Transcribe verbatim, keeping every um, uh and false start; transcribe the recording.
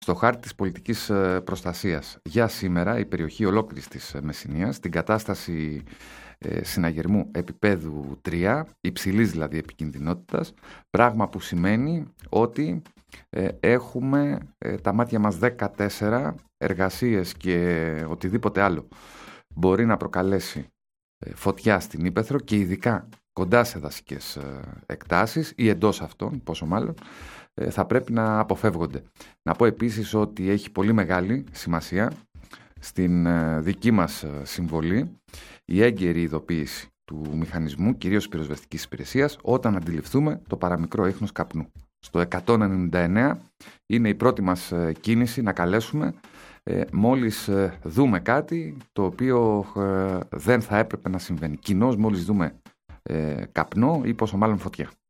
Στο χάρτη της πολιτικής προστασίας για σήμερα η περιοχή ολόκληρης της Μεσσηνίας, στην κατάσταση ε, συναγερμού επίπεδου τρία, υψηλής δηλαδή επικινδυνότητας, πράγμα που σημαίνει ότι ε, έχουμε ε, τα μάτια μας δεκατέσσερα εργασίες και οτιδήποτε άλλο μπορεί να προκαλέσει ε, φωτιά στην ύπαιθρο και ειδικά κοντά σε δασικές ε, εκτάσεις ή εντός αυτών, πόσο μάλλον, θα πρέπει να αποφεύγονται. Να πω επίσης ότι έχει πολύ μεγάλη σημασία στην δική μας συμβολή η έγκαιρη ειδοποίηση του μηχανισμού, κυρίως πυροσβεστικής υπηρεσίας, όταν αντιληφθούμε το παραμικρό ίχνος καπνού. Στο εκατόν ενενήντα εννέα είναι η πρώτη μας κίνηση να καλέσουμε ε, μόλις δούμε κάτι το οποίο ε, δεν θα έπρεπε να συμβαίνει. Κοινώς μόλις δούμε ε, καπνό ή πόσο μάλλον φωτιά.